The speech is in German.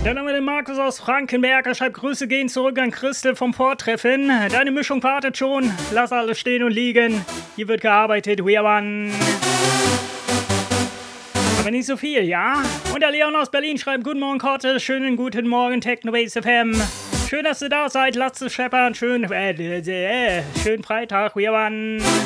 Dann haben wir den Markus aus Frankenberg. Er schreibt, Grüße gehen zurück an Christel vom Vortreffen. Deine Mischung wartet schon. Lass alles stehen und liegen. Hier wird gearbeitet. We are one. Aber nicht so viel, ja? Und der Leon aus Berlin schreibt, guten Morgen, Korte. Schönen guten Morgen, Technobase FM. Schön, dass du da seid. Latze scheppern. Schönen Freitag. We are one.